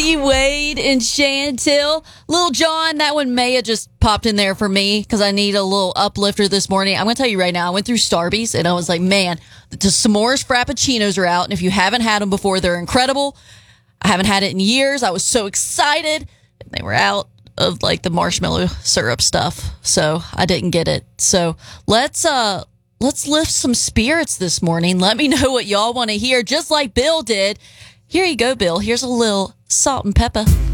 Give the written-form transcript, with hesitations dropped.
Casey, Wade, and Chantil. Lil Jon, that one may have just popped in there for me because I need a little uplifter this morning. I'm going to tell you right now, I went through Starbucks and I was like, man, the s'mores Frappuccinos are out. And if you haven't had them before, they're incredible. I haven't had it in years. I was so excited. They were out of like the marshmallow syrup stuff, so I didn't get it. So let's lift some spirits this morning. Let me know what y'all want to hear, just like Bill did. Here you go, Bill. Here's a little salt and pepper.